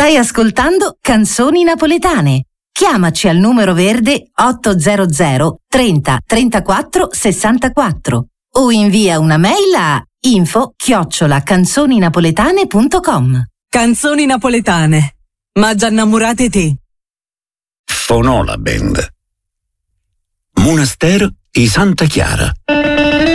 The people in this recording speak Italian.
Stai ascoltando Canzoni Napoletane. Chiamaci al numero verde 800 30 34 64 o invia una mail a info@canzoninapoletane.com. Canzoni napoletane. Ma già innamorate te. Fonola Band. Monastero di Santa Chiara.